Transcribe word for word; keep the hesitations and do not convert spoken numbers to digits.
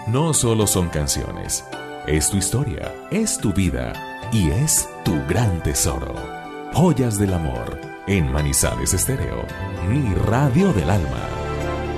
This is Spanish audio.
no solo son canciones, es tu historia, es tu vida y es tu gran tesoro. Joyas del amor en Manizales Estéreo, mi radio del alma.